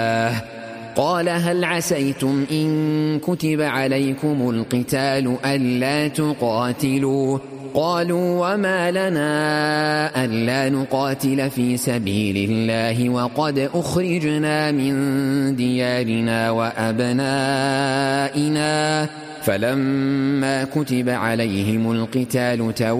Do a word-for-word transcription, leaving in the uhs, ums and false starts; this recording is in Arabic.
قال هل عسيتم إن كتب عليكم القتال ألا تقاتلوا قالوا وما لنا ألا نقاتل في سبيل الله وقد أخرجنا من ديارنا وأبنائنا فلما كتب عليهم القتال